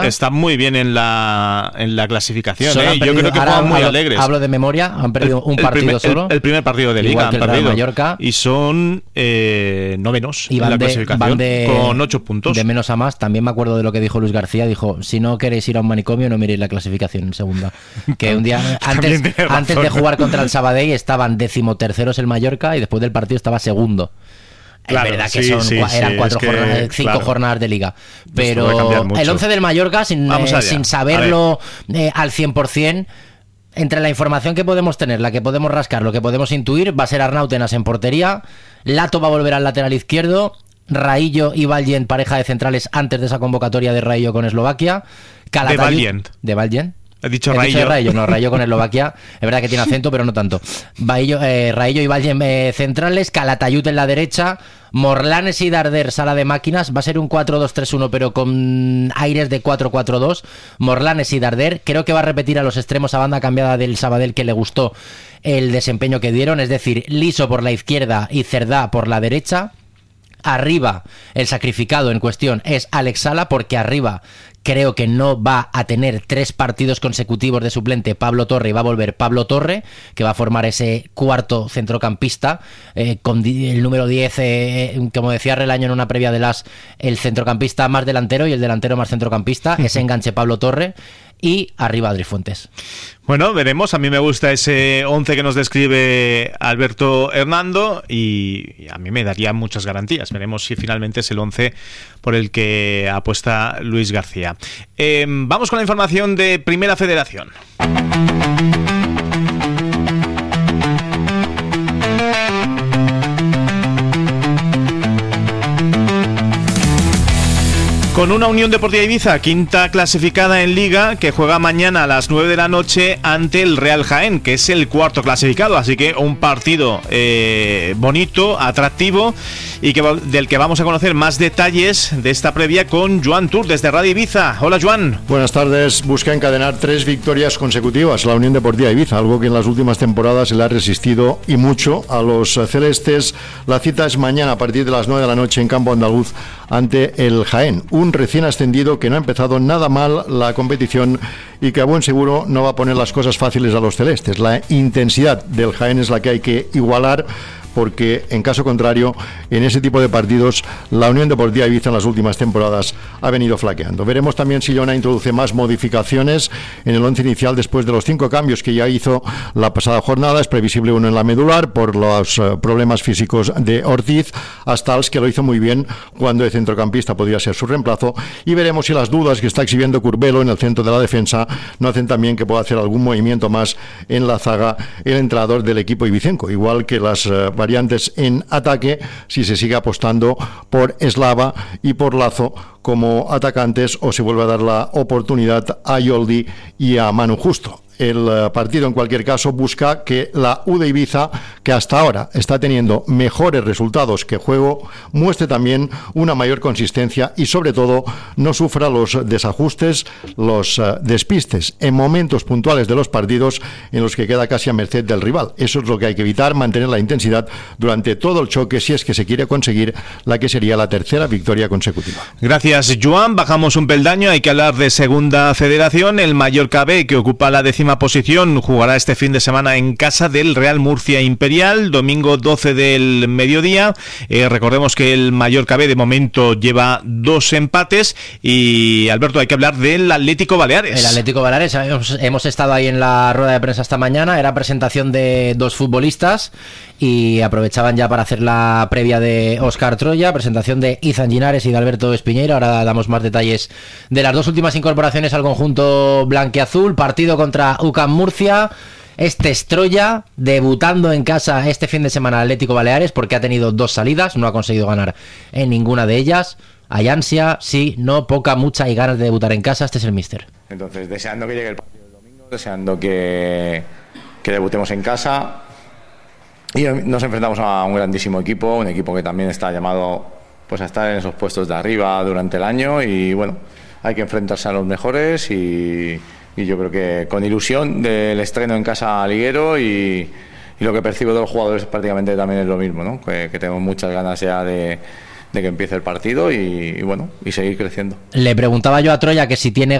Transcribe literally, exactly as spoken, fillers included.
está muy bien en la en la clasificación, ¿eh? Yo creo que juegan muy hablo, alegres. Hablo de memoria, han perdido el, un partido el primer, solo. El, el primer partido de Liga han perdido. Mallorca. Y son eh, novenos y van en la de, clasificación van de, con ocho puntos. De menos a más. También me acuerdo de lo que dijo Luis García. Dijo, si no queréis ir a un manicomio, no miréis la clasificación en segunda. Que un día, antes, antes de jugar contra el Sabadell, estaban decimoterceros el Mallorca y después del partido estaba segundo. Claro, es verdad que sí, son, sí, eran sí, cuatro es que, jornadas, cinco claro, jornadas de Liga. Pero el once del Mallorca, sin, eh, sin saberlo eh, al cien por ciento, entre la información que podemos tener, la que podemos rascar, lo que podemos intuir, va a ser Arnautenas en portería, Lato va a volver al lateral izquierdo, Raillo y Valdient, pareja de centrales antes de esa convocatoria de Raillo con Eslovaquia. Calatayud, de Valdient. De Valdient. He dicho He Raillo. Dicho Raillo, no, Raillo con Eslovaquia. Es verdad que tiene acento, pero no tanto. Raillo, eh, Raillo y Valdient eh, centrales, Calatayud en la derecha, Morlanes y Darder, sala de máquinas. Va a ser un cuatro dos tres uno, pero con aires de cuatro cuatro dos. Morlanes y Darder. Creo que va a repetir a los extremos a banda cambiada del Sabadell, que le gustó el desempeño que dieron. Es decir, Liso por la izquierda y Cerdá por la derecha. Arriba, el sacrificado en cuestión es Alex Sala, porque arriba creo que no va a tener tres partidos consecutivos de suplente Pablo Torre, y va a volver Pablo Torre, que va a formar ese cuarto centrocampista, eh, con el número diez, eh, como decía Relaño en una previa de las, el centrocampista más delantero y el delantero más centrocampista, ese enganche Pablo Torre, y arriba Adri Fuentes. Bueno, veremos. A mí me gusta ese once que nos describe Alberto Hernando y a mí me daría muchas garantías. Veremos si finalmente es el once por el que apuesta Luis García. Eh, vamos con la información de Primera Federación. Con una Unión Deportiva Ibiza, quinta clasificada en Liga, que juega mañana a las nueve de la noche ante el Real Jaén, que es el cuarto clasificado. Así que un partido eh, bonito, atractivo, y que, del que vamos a conocer más detalles de esta previa con Joan Tur desde Radio Ibiza. Hola, Joan. Buenas tardes. Busca encadenar tres victorias consecutivas la Unión Deportiva Ibiza, algo que en las últimas temporadas se le ha resistido y mucho a los celestes. La cita es mañana a partir de las nueve de la noche en campo andaluz ante el Jaén, un recién ascendido que no ha empezado nada mal la competición y que a buen seguro no va a poner las cosas fáciles a los celestes. La intensidad del Jaén es la que hay que igualar, porque en caso contrario, en ese tipo de partidos, la Unión Deportiva Ibiza en las últimas temporadas ha venido flaqueando. Veremos también si Girona introduce más modificaciones en el once inicial después de los cinco cambios que ya hizo la pasada jornada. Es previsible uno en la medular por los uh, problemas físicos de Ortiz, hasta Als, que lo hizo muy bien cuando de centrocampista podría ser su reemplazo, y veremos si las dudas que está exhibiendo Curbelo en el centro de la defensa no hacen también que pueda hacer algún movimiento más en la zaga el entrenador del equipo ibicenco, igual que las uh, variantes en ataque, si se sigue apostando por Eslava y por Lazo como atacantes, o se vuelve a dar la oportunidad a Yoldi y a Manu Justo. El partido, en cualquier caso, busca que la U de Ibiza, que hasta ahora está teniendo mejores resultados que juego, muestre también una mayor consistencia y, sobre todo, no sufra los desajustes, los uh, despistes en momentos puntuales de los partidos en los que queda casi a merced del rival. Eso es lo que hay que evitar, mantener la intensidad durante todo el choque, si es que se quiere conseguir la que sería la tercera victoria consecutiva. Gracias, Joan. Bajamos un peldaño, hay que hablar de Segunda Federación. El Mallorca B, que ocupa la décima posición, jugará este fin de semana en casa del Real Murcia Imperial, domingo doce del mediodía. Eh, recordemos que el Mallorca B de momento lleva dos empates. Y Alberto, hay que hablar del Atlético Baleares. El Atlético Baleares, hemos, hemos estado ahí en la rueda de prensa esta mañana, era presentación de dos futbolistas y aprovechaban ya para hacer la previa de Óscar Troya, presentación de Izan Linares y de Alberto Espiñeiro. Ahora damos más detalles de las dos últimas incorporaciones al conjunto blanquiazul. Partido contra U C A M Murcia. Este es Troya, debutando en casa este fin de semana Atlético Baleares, porque ha tenido dos salidas, no ha conseguido ganar en ninguna de ellas. Hay ansia, sí, no, poca, mucha y ganas de debutar en casa. Este es el míster. Entonces, deseando que llegue el partido del domingo, deseando que, que debutemos en casa. Y nos enfrentamos a un grandísimo equipo, un equipo que también está llamado pues a estar en esos puestos de arriba durante el año, y bueno, hay que enfrentarse a los mejores, y, y yo creo que con ilusión del estreno en casa liguero, y, y lo que percibo de los jugadores prácticamente también es lo mismo, ¿no? Que, que tenemos muchas ganas ya de, de que empiece el partido y, y bueno, y seguir creciendo. Le preguntaba yo a Troya que si tiene